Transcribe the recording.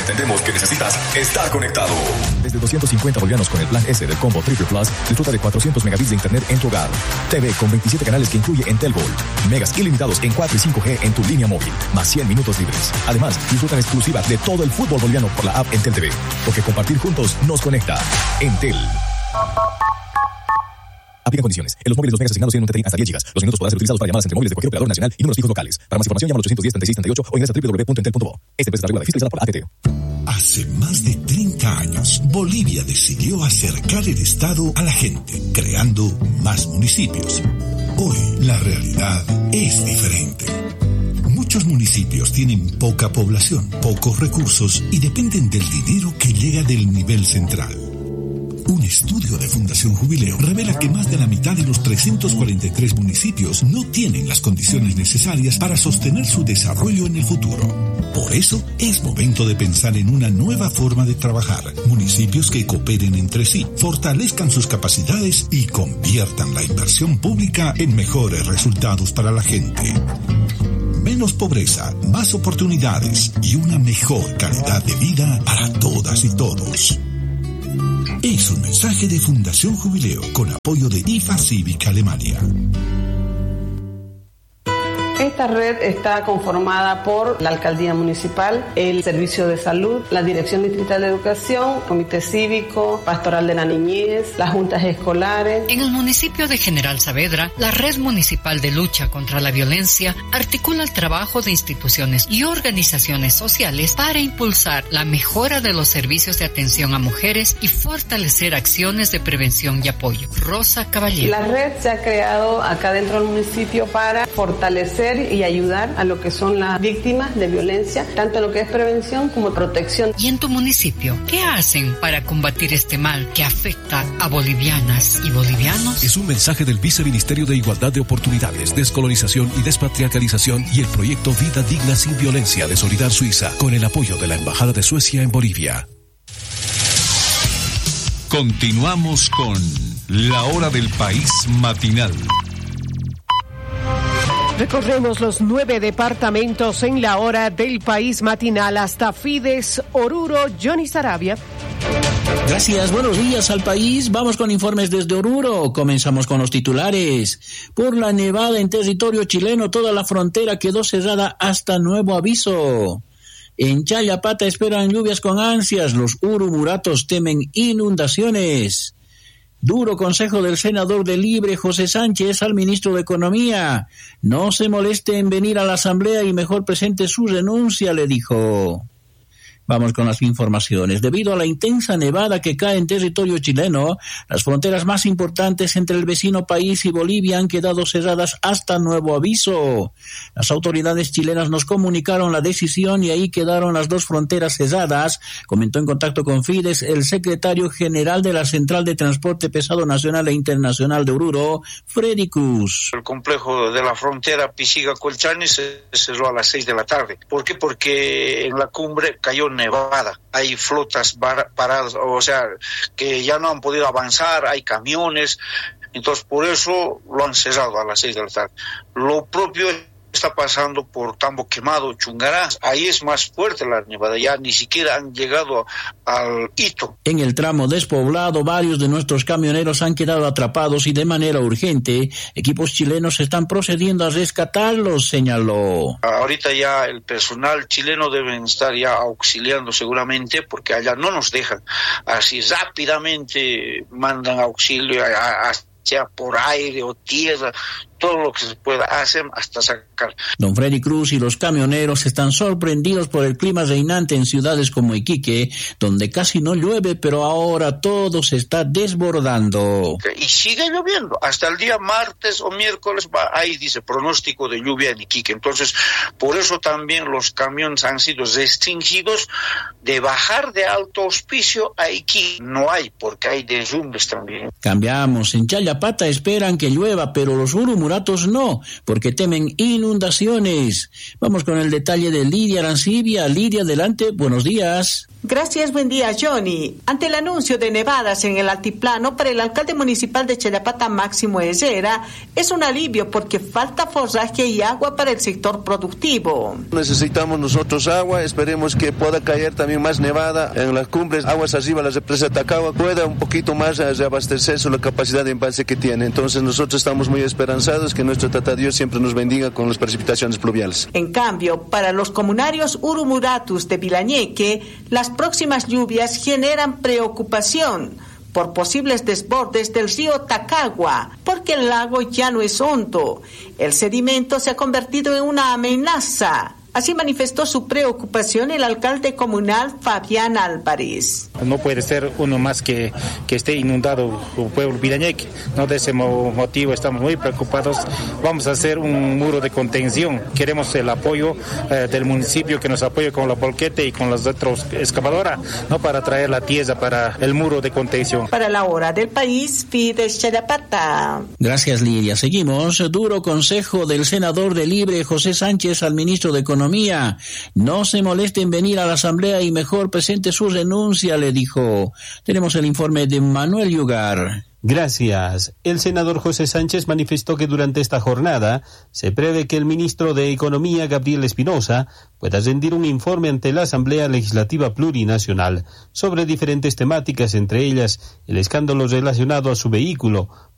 entendemos que necesitas estar conectado. Desde 250 bolivianos con el plan S del combo Triple Plus, disfruta de 400 megabits de internet en tu hogar. TV con 27 canales que incluye Entel Gold. Megas ilimitados en 4 y 5G en tu línea móvil, más 100 minutos libres. Además, disfruta en exclusiva de todo el fútbol boliviano por la app Entel TV. Porque compartir juntos nos conecta. Entel. Aplica condiciones. En los móviles los megas asignados tienen un TTI hasta 10 GB. Los minutos podrán ser utilizados para llamadas entre móviles de cualquier operador nacional y números fijos locales. Para más información llama al 810-3638 o ingresa a www.entel.bo. Esta empresa está regulada y fiscalizada por ATT. Hace más de 30 años, Bolivia decidió acercar el Estado a la gente, creando más municipios. Hoy, la realidad es diferente. Muchos municipios tienen poca población, pocos recursos y dependen del dinero que llega del nivel central. Un estudio de Fundación Jubileo revela que más de la mitad de los 343 municipios no tienen las condiciones necesarias para sostener su desarrollo en el futuro. Por eso, es momento de pensar en una nueva forma de trabajar. Municipios que cooperen entre sí, fortalezcan sus capacidades y conviertan la inversión pública en mejores resultados para la gente. Menos pobreza, más oportunidades y una mejor calidad de vida para todas y todos. Es un mensaje de Fundación Jubileo con apoyo de IFA Cívica Alemania. Esta red está conformada por la Alcaldía Municipal, el Servicio de Salud, la Dirección Distrital de Educación, Comité Cívico, Pastoral de la Niñez, las juntas escolares. En el municipio de General Saavedra, la Red Municipal de Lucha contra la Violencia articula el trabajo de instituciones y organizaciones sociales para impulsar la mejora de los servicios de atención a mujeres y fortalecer acciones de prevención y apoyo. Rosa Caballero. La red se ha creado acá dentro del municipio para fortalecer y ayudar a lo que son las víctimas de violencia, tanto en lo que es prevención como protección. ¿Y en tu municipio qué hacen para combatir este mal que afecta a bolivianas y bolivianos? Es un mensaje del Viceministerio de Igualdad de Oportunidades, Descolonización y Despatriarcalización y el proyecto Vida Digna Sin Violencia de Solidar Suiza, con el apoyo de la Embajada de Suecia en Bolivia. Continuamos con La Hora del País Matinal. Recorremos los 9 departamentos en La Hora del País Matinal hasta Fides, Oruro. Johnny Sarabia. Gracias, buenos días al país. Vamos con informes desde Oruro. Comenzamos con los titulares. Por la nevada en territorio chileno, toda la frontera quedó cerrada hasta nuevo aviso. En Chayapata esperan lluvias con ansias. Los urumuratos temen inundaciones. Duro consejo del senador de Libre, José Sánchez, al ministro de Economía. No se moleste en venir a la asamblea y mejor presente su renuncia, le dijo. Vamos con las informaciones. Debido a la intensa nevada que cae en territorio chileno, las fronteras más importantes entre el vecino país y Bolivia han quedado cerradas hasta nuevo aviso. Las autoridades chilenas nos comunicaron la decisión y ahí quedaron las dos fronteras cerradas, comentó en contacto con Fides el secretario general de la Central de Transporte Pesado Nacional e Internacional de Oruro, Freddy Cruz. El complejo de la frontera Pisiga-Colchane se cerró a las 6 de la tarde. ¿Por qué? Porque en la cumbre cayó nevada, hay flotas paradas, o sea, que ya no han podido avanzar, hay camiones, entonces por eso lo han cerrado a las 6 de la tarde. Lo propio está pasando por Tambo Quemado, Chungará, ahí es más fuerte la nevada, ya ni siquiera han llegado al hito. En el tramo despoblado, varios de nuestros camioneros han quedado atrapados y de manera urgente, equipos chilenos están procediendo a rescatarlos, señaló. Ahorita ya el personal chileno deben estar ya auxiliando seguramente, porque allá no nos dejan, así rápidamente mandan auxilio sea por aire o tierra, todo lo que se pueda hacer hasta sacar. Don Freddy Cruz y los camioneros están sorprendidos por el clima reinante en ciudades como Iquique, donde casi no llueve, pero ahora todo se está desbordando. Y sigue lloviendo, hasta el día martes o miércoles ahí dice pronóstico de lluvia en Iquique, entonces por eso también los camiones han sido restringidos de bajar de Alto Hospicio a Iquique, no hay, porque hay derrumbes también. Cambiamos, en Chayapata esperan que llueva, pero los urumuratos no, porque temen inundaciones. Vamos con el detalle de Lidia Arancibia. Lidia, adelante, buenos días. Gracias, buen día, Johnny. Ante el anuncio de nevadas en el altiplano, para el alcalde municipal de Chayapata, Máximo Herrera, es un alivio porque falta forraje y agua para el sector productivo. Necesitamos nosotros agua, esperemos que pueda caer también más nevada en las cumbres, aguas arriba, la represa Tacagua, pueda un poquito más reabastecer la capacidad de embalse que tiene. Entonces nosotros estamos muy esperanzados que nuestro Tata Dios siempre nos bendiga con las precipitaciones pluviales. En cambio, para los comunarios urumuratus de Vilañeque, las próximas lluvias generan preocupación por posibles desbordes del río Tacagua, porque el lago ya no es hondo. El sedimento se ha convertido en una amenaza. Así manifestó su preocupación el alcalde comunal Fabián Álvarez. No puede ser uno más que esté inundado el pueblo Vilañeque. No, de ese motivo estamos muy preocupados. Vamos a hacer un muro de contención. Queremos el apoyo del municipio que nos apoye con la bolquete y con las otras excavadoras, no, para traer la tierra para el muro de contención. Para la hora del país, Fides Chayapata. Gracias, Lidia. Seguimos. Duro consejo del senador de Libre, José Sánchez, al ministro de Economía. No se moleste en venir a la asamblea y mejor presente su renuncia, le dijo. Tenemos el informe de Manuel Yugar. Gracias. El senador José Sánchez manifestó que durante esta jornada se prevé que el ministro de Economía, Gabriel Espinosa, pueda rendir un informe ante la Asamblea Legislativa Plurinacional sobre diferentes temáticas, entre ellas el escándalo relacionado a su vehículo,